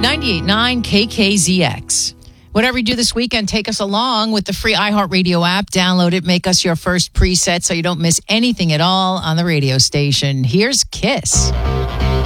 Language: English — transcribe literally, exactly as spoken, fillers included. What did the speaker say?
ninety-eight point nine K K Z X. Whatever you do this weekend, take us along with the free iHeartRadio app. Download it. Make us your first preset so you don't miss anything at all on the radio station. Here's Kiss.